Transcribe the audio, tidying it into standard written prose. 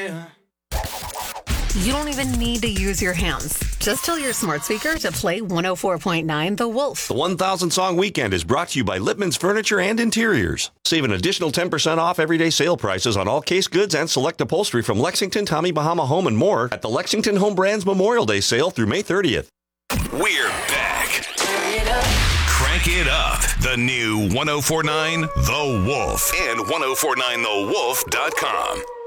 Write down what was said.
You don't even need to use your hands. Just tell your smart speaker to play 104.9 The Wolf. The 1,000 Song Weekend is brought to you by Lippman's Furniture and Interiors. Save an additional 10% off everyday sale prices on all case goods and select upholstery from Lexington, Tommy Bahama Home, and more at the Lexington Home Brands Memorial Day sale through May 30th. We're back. Crank it up. The new 104.9 The Wolf and 1049thewolf.com.